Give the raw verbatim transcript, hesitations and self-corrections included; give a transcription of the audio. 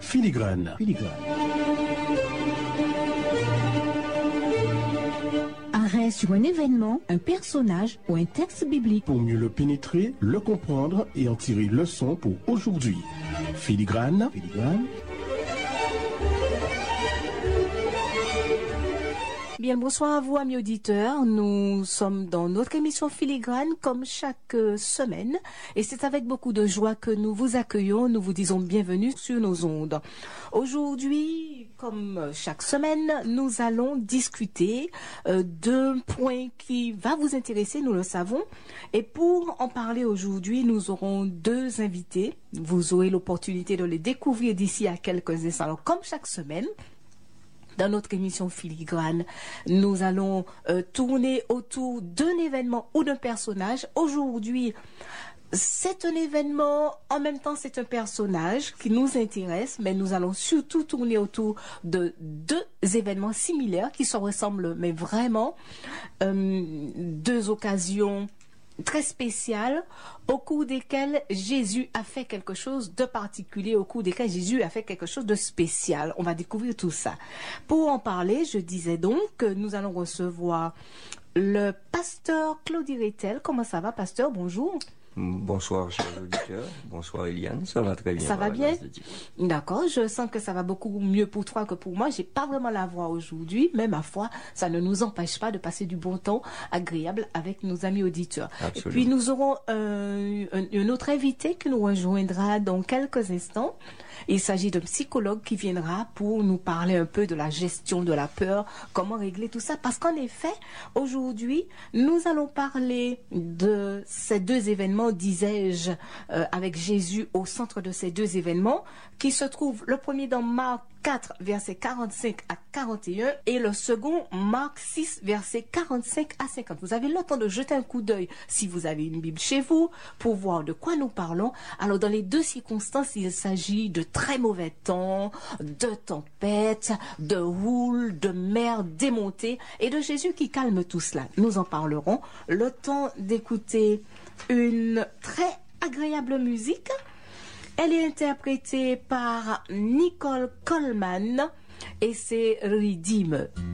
Filigrane. Filigrane. Arrêt sur un événement, un personnage ou un texte biblique. Pour mieux le pénétrer, le comprendre et en tirer leçon pour aujourd'hui. Filigrane. Filigrane. Bien, bonsoir à vous, amis auditeurs. Nous sommes dans notre émission Filigrane, comme chaque euh, semaine. Et c'est avec beaucoup de joie que nous vous accueillons. Nous vous disons bienvenue sur nos ondes. Aujourd'hui, comme chaque semaine, nous allons discuter euh, d'un point qui va vous intéresser, nous le savons. Et pour en parler aujourd'hui, nous aurons deux invités. Vous aurez l'opportunité de les découvrir d'ici à quelques instants. Alors, comme chaque semaine, dans notre émission Filigrane, nous allons euh, tourner autour d'un événement ou d'un personnage. Aujourd'hui, c'est un événement, en même temps c'est un personnage qui nous intéresse, mais nous allons surtout tourner autour de deux événements similaires qui se ressemblent, mais vraiment, euh, deux occasions très spéciales au cours desquelles Jésus a fait quelque chose de particulier, au cours desquelles Jésus a fait quelque chose de spécial. On va découvrir tout ça. Pour en parler, je disais donc que nous allons recevoir le pasteur Claudie Rétel. Comment ça va, pasteur? Bonjour. Bonsoir, chers auditeurs. Bonsoir, Eliane. Ça va très bien. Ça va bien? D'accord. Je sens que ça va beaucoup mieux pour toi que pour moi. J'ai pas vraiment la voix aujourd'hui, mais ma foi, ça ne nous empêche pas de passer du bon temps agréable avec nos amis auditeurs. Absolument. Et puis, nous aurons euh, un, un autre invité qui nous rejoindra dans quelques instants. Il s'agit d'un psychologue qui viendra pour nous parler un peu de la gestion de la peur, comment régler tout ça. Parce qu'en effet, aujourd'hui, nous allons parler de ces deux événements, disais-je, euh, avec Jésus au centre de ces deux événements, qui se trouvent le premier dans Marc quatre, versets quarante-cinq à quarante et un, et le second, Marc six, versets quarante-cinq à cinquante. Vous avez le temps de jeter un coup d'œil, si vous avez une Bible chez vous, pour voir de quoi nous parlons. Alors, dans les deux circonstances, il s'agit de très mauvais temps, de tempêtes, de houle, de mer démontée, et de Jésus qui calme tout cela. Nous en parlerons. Le temps d'écouter une très agréable musique. Elle est interprétée par Nicole Coleman et c'est Redeem.